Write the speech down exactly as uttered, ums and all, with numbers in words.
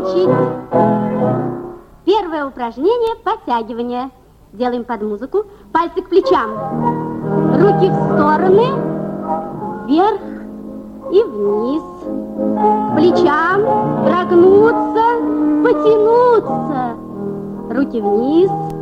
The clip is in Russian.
Первое упражнение – подтягивание. Делаем под музыку. Пальцы к плечам. Руки в стороны, вверх и вниз. К плечам, прогнуться, потянуться. Руки вниз.